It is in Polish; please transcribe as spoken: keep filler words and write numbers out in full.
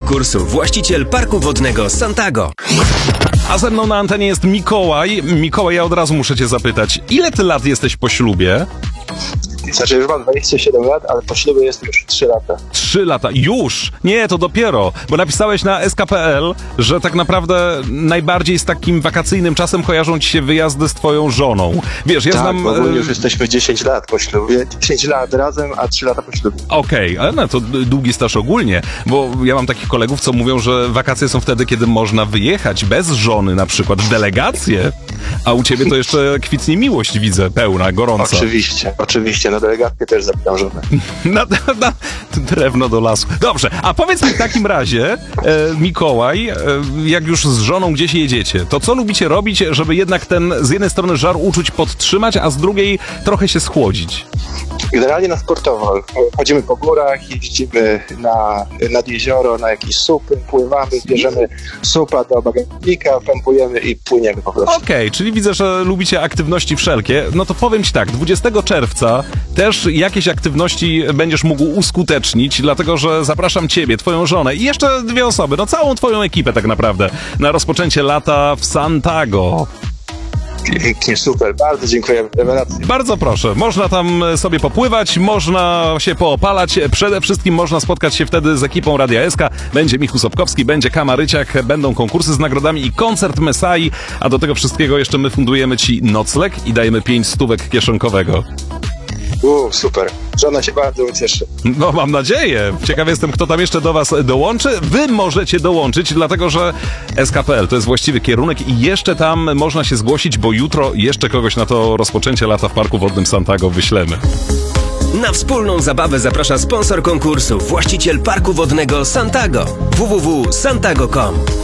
konkursu, właściciel parku wodnego Santago. A ze mną na antenie jest Mikołaj. Mikołaj, ja od razu muszę cię zapytać, ile ty lat jesteś po ślubie? Znaczy już mam dwadzieścia siedem lat, ale po ślubie jestem już trzy lata. Trzy lata. Już? Nie, to dopiero. Bo napisałeś na S K kropka P L, że tak naprawdę najbardziej z takim wakacyjnym czasem kojarzą ci się wyjazdy z twoją żoną. Wiesz, ja tak, znam... bo już jesteśmy dziesięć lat po ślubie. dziesięć lat razem, a trzy lata po ślubie. Okej, okay, ale no to długi staż ogólnie, bo ja mam takich kolegów, co mówią, że wakacje są wtedy, kiedy można wyjechać bez żony, na przykład w delegację, a u ciebie to jeszcze kwitnie miłość, widzę, pełna, gorąca. Oczywiście, oczywiście, na delegację też zapytam żonę. Na, na, drewno do lasu. Dobrze, a powiedz mi w takim razie, e, Mikołaj, e, jak już z żoną gdzieś jedziecie, to co lubicie robić, żeby jednak ten z jednej strony żar uczuć podtrzymać, a z drugiej trochę się schłodzić? Generalnie na sportowo. Chodzimy po górach, jeździmy na, nad jezioro, na jakieś supy, pływamy, bierzemy supa do bagażnika, pompujemy i płyniemy po prostu. Okej, okay, czyli widzę, że lubicie aktywności wszelkie. No to powiem ci tak, dwudziestego czerwca też jakieś aktywności będziesz mógł uskutecznić, dlatego że zapraszam ciebie, twoją żonę i jeszcze dwie osoby, no całą twoją ekipę tak naprawdę, na rozpoczęcie lata w Santago. Pięknie, super, bardzo dziękuję, rewelacja. Bardzo proszę, można tam sobie popływać, można się poopalać, przede wszystkim można spotkać się wtedy z ekipą Radia S K, będzie Michu Sobkowski, będzie Kamaryciak, będą konkursy z nagrodami i koncert Mesai, a do tego wszystkiego jeszcze my fundujemy ci nocleg i dajemy pięć stówek kieszonkowego. Uuu, super. Żona się bardzo ucieszy. No, mam nadzieję. Ciekaw jestem, kto tam jeszcze do was dołączy. Wy możecie dołączyć, dlatego że S K kropka P L to jest właściwy kierunek i jeszcze tam można się zgłosić, bo jutro jeszcze kogoś na to rozpoczęcie lata w Parku Wodnym Santago wyślemy. Na wspólną zabawę zaprasza sponsor konkursu, właściciel parku wodnego Santago. w w w kropka santago kropka com